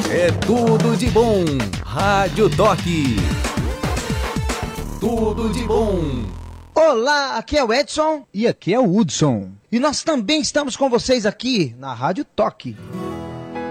É tudo de bom. Rádio Toque. Tudo de bom. Olá, aqui é o Edson. E aqui é o Hudson. E nós também estamos com vocês aqui na Rádio Toque.